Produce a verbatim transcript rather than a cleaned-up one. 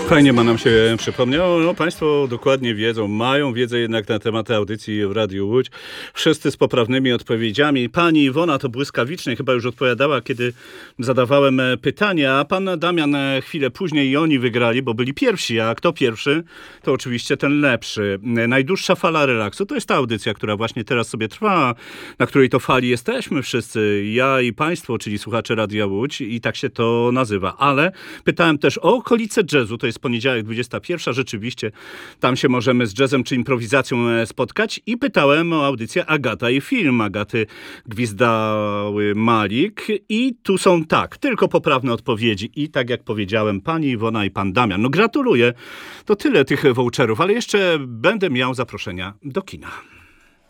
Fajnie ma nam się przypomniało. No, państwo dokładnie wiedzą, mają wiedzę jednak na tematy audycji w Radiu Łódź. Wszyscy z poprawnymi odpowiedziami. Pani Iwona to błyskawicznie chyba już odpowiadała, kiedy zadawałem pytania, a pan Damian chwilę później i oni wygrali, bo byli pierwsi, a kto pierwszy, to oczywiście ten lepszy. Najdłuższa fala relaksu to jest ta audycja, która właśnie teraz sobie trwa, na której to fali jesteśmy wszyscy, ja i państwo, czyli słuchacze Radia Łódź i tak się to nazywa. Ale pytałem też o okolice jazzu, to jest poniedziałek dwudziesta pierwsza, rzeczywiście tam się możemy z jazzem czy improwizacją spotkać i pytałem o audycję Agata i film Agaty Gwizdały Malik i tu są tak, tylko poprawne odpowiedzi i tak jak powiedziałem, pani Iwona i pan Damian. No gratuluję, to tyle tych voucherów, ale jeszcze będę miał zaproszenia do kina.